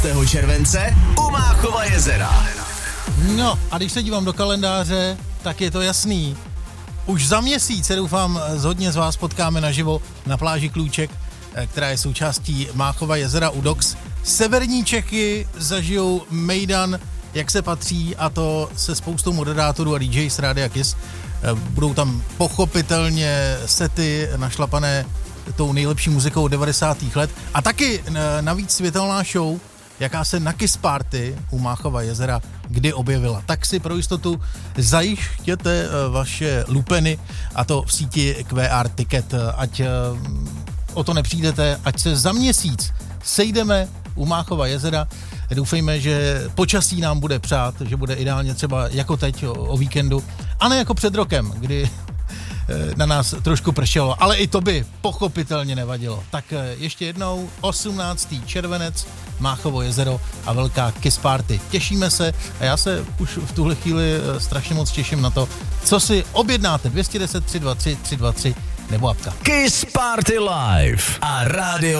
července u Máchova jezera. No a když se dívám do kalendáře, tak je to jasný. Už za měsíc se doufám hodně z vás potkáme naživo na pláži Klůček, která je součástí Máchova jezera u Dox. Severní Čechy zažijou mejdan, jak se patří, a to se spoustou moderátorů a DJ z Rádia Kiss. Budou tam pochopitelně sety našlapané tou nejlepší muzikou 90. let a taky navíc světelná show, jaká se na Kiss Party u Máchova jezera kdy objevila. Tak si pro jistotu zajištěte vaše lupeny, a to v síti QR Ticket, ať o to nepřijdete, ať se za měsíc sejdeme u Máchova jezera. Doufejme, že počasí nám bude přát, že bude ideálně třeba jako teď o víkendu, a ne jako před rokem, kdy na nás trošku pršelo, ale i to by pochopitelně nevadilo. Tak ještě jednou 18. červenec, Máchovo jezero a velká Kiss Party. Těšíme se a já se už v tuhle chvíli strašně moc těším na to, co si objednáte. 210 323 323 nebo apka. Kiss Party Live a Rádio